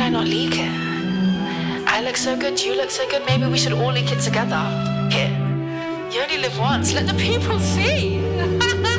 I not leak it? I look so good, you look so good, maybe we should all leak it together. Here. You only live once, let the people see.